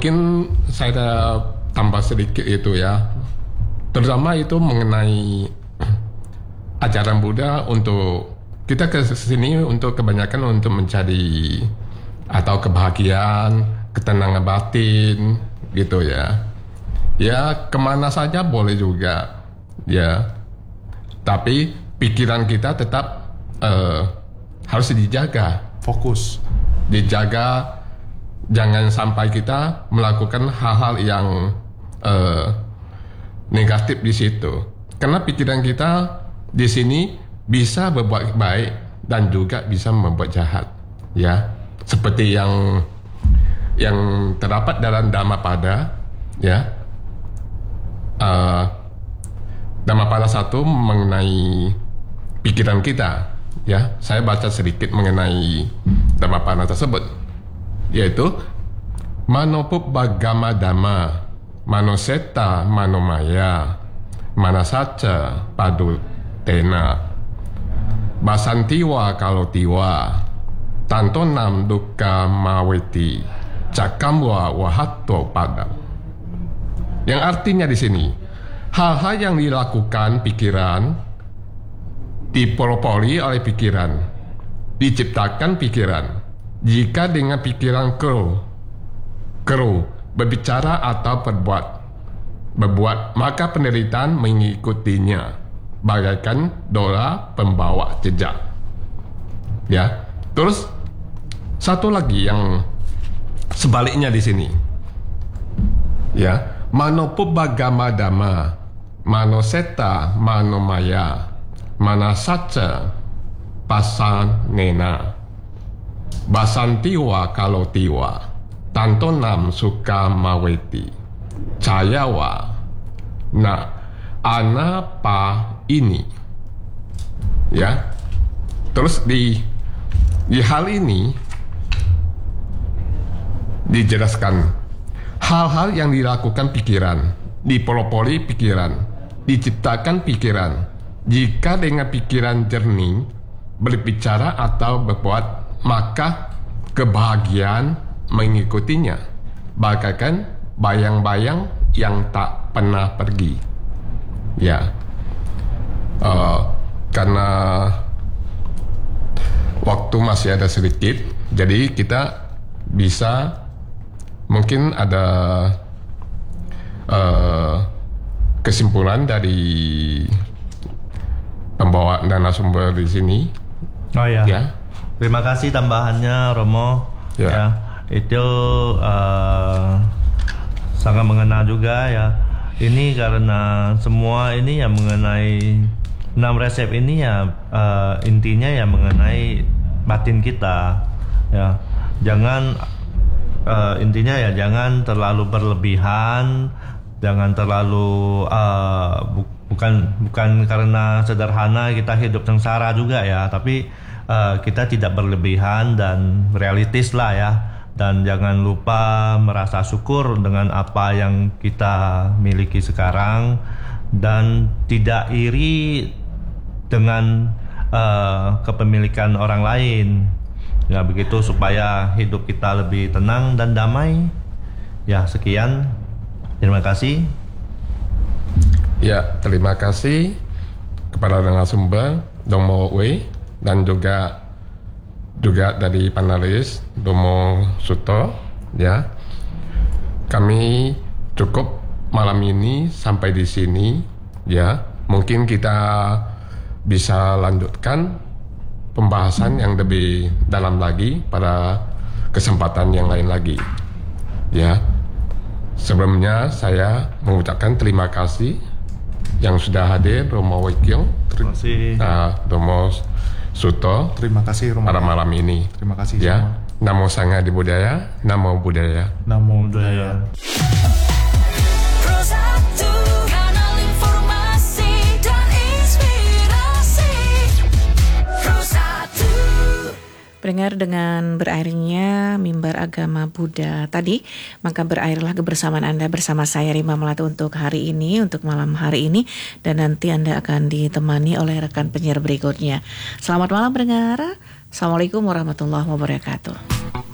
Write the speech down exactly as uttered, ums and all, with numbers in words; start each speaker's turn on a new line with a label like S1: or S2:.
S1: mungkin saya tambah sedikit itu ya, terutama itu mengenai ajaran Buddha. Untuk kita ke sini untuk kebanyakan untuk mencari atau kebahagiaan, ketenangan batin gitu ya. Ya kemana saja boleh juga ya, tapi pikiran kita tetap uh, harus dijaga,
S2: fokus,
S1: dijaga, jangan sampai kita melakukan hal-hal yang uh, negatif di situ, karena pikiran kita di sini bisa berbuat baik dan juga bisa membuat jahat ya, seperti yang yang terdapat dalam Dhammapada ya. Uh, Dhammapada satu mengenai pikiran kita ya. Saya baca sedikit mengenai Dhammapada tersebut, yaitu Manopubbagama Dhamma Manosetta Manomaya Manasaca Padutena Basantiwa Kalotiwa Tantonam Dukkha Maweti Cakamwa Wahatto Padam. Yang artinya di sini, hal-hal yang dilakukan pikiran dipolopoli oleh pikiran, diciptakan pikiran. Jika dengan pikiran keruh, keruh berbicara atau berbuat, berbuat maka penderitaan mengikutinya, bagaikan dola pembawa jejak. Ya, terus satu lagi yang sebaliknya di sini, ya. Manopubbagama Dhamma Manosetta Manomaya Manasaca Pasanena Basantiwa Kalotiwa Tantonam Sukha Maweti Cayawa. Nah, anapa ini ya. Terus di di hal ini dijelaskan hal-hal yang dilakukan pikiran, dipolopoli pikiran, diciptakan pikiran. Jika dengan pikiran jernih berbicara atau berbuat, maka kebahagiaan mengikutinya, bagaikan bayang-bayang yang tak pernah pergi. Ya, uh, karena waktu masih ada sedikit, jadi kita bisa mungkin ada uh, kesimpulan dari pembawa dana sumber di sini.
S3: Oh ya.
S1: Ya.
S3: Terima kasih tambahannya Romo.
S1: Ya.
S3: Ya. Itu uh, sangat mengena juga ya. Ini karena semua ini yang mengenai enam resep ini ya, uh, intinya ya mengenai batin kita. Ya. Jangan Uh, intinya ya jangan terlalu berlebihan, jangan terlalu uh, bu- bukan bukan karena sederhana kita hidup sengsara juga ya, tapi uh, kita tidak berlebihan dan realistis lah ya, dan jangan lupa merasa syukur dengan apa yang kita miliki sekarang dan tidak iri dengan uh, kepemilikan orang lain. Ya begitu supaya hidup kita lebih tenang dan damai. Ya sekian. Terima kasih.
S1: Ya, terima kasih kepada narasumber Domo Wei dan juga juga dari panelis Domo Suto ya. Kami cukup malam ini sampai di sini ya. Mungkin kita bisa lanjutkan pembahasan yang lebih dalam lagi pada kesempatan yang lain lagi ya. Sebelumnya saya mengucapkan terima kasih yang sudah hadir Romo Wekyong,
S3: Terima kasih.
S1: uh, Domo Suto
S2: terima kasih Romo
S1: pada malam ini.
S2: Terima kasih
S1: Ya,
S2: semua.
S1: Namo Sangha Budaya, Namo Buddhaya.
S2: Namo
S3: Budaya.
S4: Kanal informasi dan inspirasi.
S5: Pendengar, dengan berakhirnya mimbar agama Buddha tadi, maka berakhirlah kebersamaan Anda bersama saya Rima Melati untuk hari ini, untuk malam hari ini, dan nanti Anda akan ditemani oleh rekan penyiar berikutnya. Selamat malam pendengar. Assalamualaikum warahmatullahi wabarakatuh.